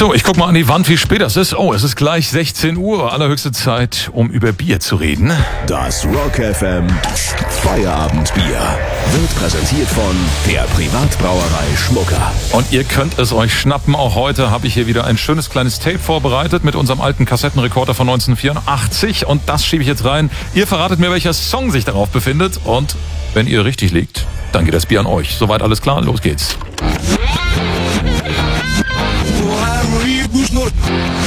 So, ich guck mal an die Wand, wie spät das ist. Oh, es ist gleich 16 Uhr. Allerhöchste Zeit, um über Bier zu reden. Das Rock FM Feierabendbier wird präsentiert von der Privatbrauerei Schmucker. Und ihr könnt es euch schnappen. Auch heute habe ich hier wieder ein schönes kleines Tape vorbereitet mit unserem alten Kassettenrekorder von 1984. Und das schiebe ich jetzt rein. Ihr verratet mir, welcher Song sich darauf befindet. Und wenn ihr richtig liegt, dann geht das Bier an euch. Soweit alles klar? Los geht's.